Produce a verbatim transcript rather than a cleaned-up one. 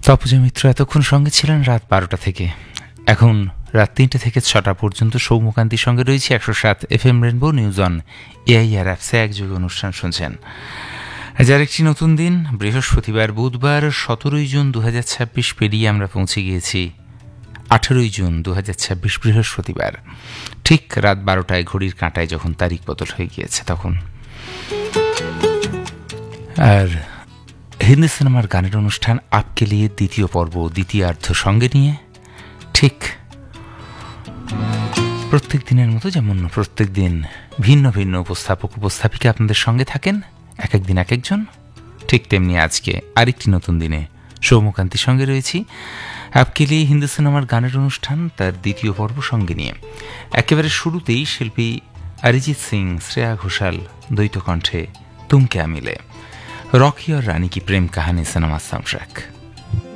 তপজা মিত্র এতক্ষণ সঙ্গে ছিলেন রাত বারোটা থেকে। এখন রাত তিনটে থেকে ছটা পর্যন্ত সৌম্যকান্তির সঙ্গে রয়েছে একশো সাত F M rainbow news on AIR অ্যাপসে একযোগে অনুষ্ঠান শুনছেন। যার একটি নতুন দিন, বৃহস্পতিবার বুধবার সতেরোই জুন দু হাজার ছাব্বিশ পেরিয়ে আমরা পৌঁছে গিয়েছি আঠেরোই জুন দু হাজার ছাব্বিশ বৃহস্পতিবার। ঠিক রাত বারোটায় ঘড়ির কাঁটায় যখন তারিখ বদল হয়ে গিয়েছে তখন। আর হিন্দি সিনেমার গানের অনুষ্ঠান আপকে লিয়ে দ্বিতীয় পর্ব দ্বিতীয়ার্ধ সঙ্গে নিয়ে ঠিক প্রত্যেক দিনের মতো, যেমন প্রত্যেক দিন ভিন্ন ভিন্ন উপস্থাপক উপস্থাপিকা আপনাদের সঙ্গে থাকেন, এক একদিন এক একজন, ঠিক তেমনি আজকে আরেকটি নতুন দিনে সৌম্যকান্তির সঙ্গে রয়েছি আপকে লিয়ে হিন্দি সিনেমার গানের অনুষ্ঠান তার দ্বিতীয় পর্ব সঙ্গে নিয়ে। একেবারে শুরুতেই শিল্পী অরিজিৎ সিং শ্রেয়া ঘোষাল দ্বৈত কণ্ঠে তুম ক্যা মিলে, रॉकी और रानी की प्रेम कहानी सिनेमा साउंडट्रैक।